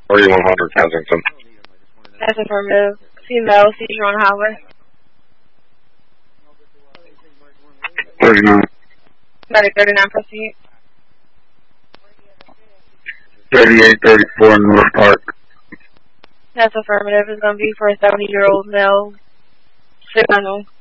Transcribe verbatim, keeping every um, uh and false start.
thirty-one hundred Kensington. That's affirmative. Female, seizure on highway. thirty-nine. Medic thirty-nine, proceed. thirty-eight thirty-four North Park. That's affirmative. It's going to be for a seventy-year-old male. Signal.